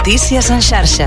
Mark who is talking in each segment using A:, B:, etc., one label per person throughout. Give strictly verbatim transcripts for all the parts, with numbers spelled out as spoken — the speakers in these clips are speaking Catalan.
A: Notícies en xarxa.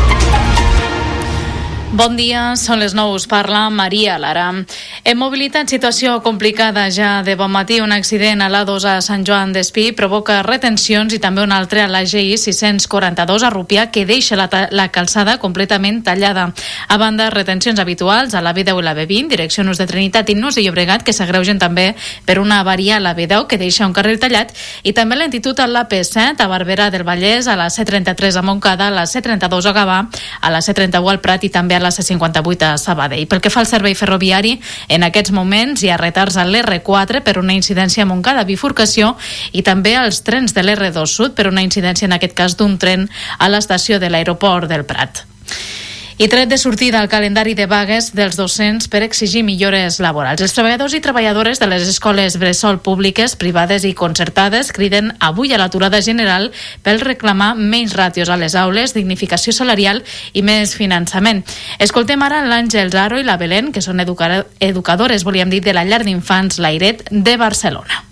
B: Bon dia, són les nou, us parla Maria Lara. En mobilitat, situació complicada ja de bon matí. Un accident a l'A dos a Sant Joan d'Espí provoca retencions i també un altre a la G I sis-cents quaranta-dos a Rupià, que deixa la, la calçada completament tallada. A banda, retencions habituals a la B deu i la B vint, direcció Nus de Trinitat i Nus de Llobregat, que s'agreugen també per una avaria a la B deu, que deixa un carril tallat, i també lentitud a la P set, a Barberà del Vallès, a la C trenta-tres a Montcada, a la C trenta-dos a Gavà, a la C trenta-u al Prat i també a la C cinquanta-vuit a Sabadell. Pel que fa al servei ferroviari, en aquests moments hi ha retards a l'R quatre per una incidència a Montcada bifurcació i també als trens de l'R dos Sud per una incidència, en aquest cas, d'un tren a l'estació de l'aeroport del Prat. I tret de sortida al calendari de vagues dels docents per exigir millores laborals. Els treballadors i treballadores de les escoles bressol públiques, privades i concertades criden avui a l'aturada general per reclamar menys ràtios a les aules, dignificació salarial i més finançament. Escoltem ara l'Àngel Zaro i la Belén, que són educadores, volíem dir, de la llar d'infants Lairet de Barcelona.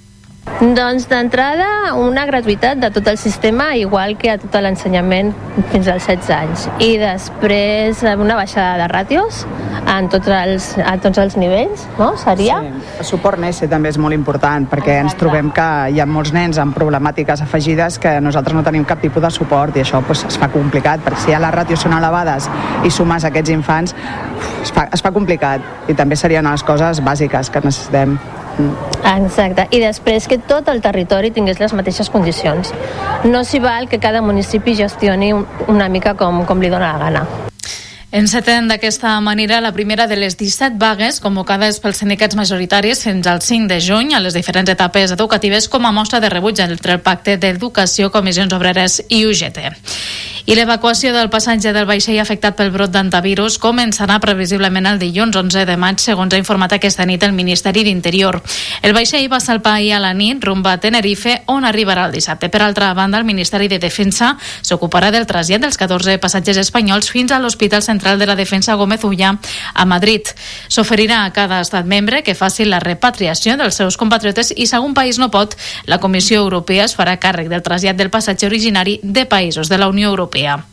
C: Doncs d'entrada una gratuïtat de tot el sistema, igual que a tot l'ensenyament fins als setze anys, i després una baixada de ràtios en tots els, a tots els nivells, no? Seria?
D: Sí, el suport Nese també és molt important, perquè Exacte. Ens trobem que hi ha molts nens amb problemàtiques afegides que nosaltres no tenim cap tipus de suport, i això pues, es fa complicat, perquè si ja les ràtios són elevades i sumes aquests infants, es fa, es fa complicat, i també serien les coses bàsiques que necessitem.
C: Exacte, i després que tot el territori tingués les mateixes condicions. No s'hi val que cada municipi gestioni una mica com, com li dóna la gana.
B: Enceten d'aquesta manera la primera de les disset vagues convocades pels sindicats majoritaris fins al cinc de juny a les diferents etapes educatives com a mostra de rebuig entre el Pacte d'Educació, Comissions Obreres i U G T. I l'evacuació del passatge del vaixell afectat pel brot d'antivirus començarà previsiblement el dilluns onze de maig, segons ha informat aquesta nit el Ministeri d'Interior. El vaixell va salpar ahir a la nit rumb a Tenerife, on arribarà el dissabte. Per altra banda, el Ministeri de Defensa s'ocuparà del trasllat dels catorze passatgers espanyols fins a l'Hospital Central de la Defensa Gómez Ulla a Madrid. S'oferirà a cada estat membre que faci la repatriació dels seus compatriotes i, si algun país no pot, la Comissió Europea es farà càrrec del trasllat del passatger originari de països de la Unió Europea.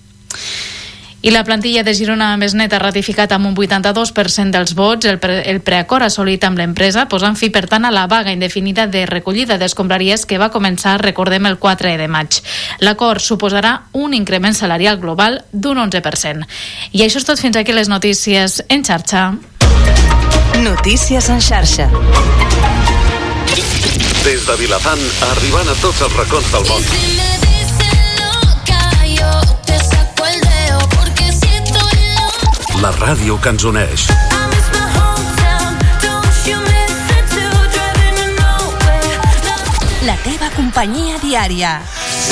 B: I la plantilla de Girona Més Net ha ratificat amb un vuitanta-dos per cent dels vots el, pre el preacord assolit amb l'empresa, posant fi, per tant, a la vaga indefinida de recollida d'escombraries que va començar, recordem, el quatre de maig. L'acord suposarà un increment salarial global d'un onze per cent. I això és tot, fins aquí les notícies en xarxa.
A: Notícies en xarxa.
E: Des de Vilafant, arribant a tots els racons del món. La ràdio que ens uneix.
A: La teva companyia diària.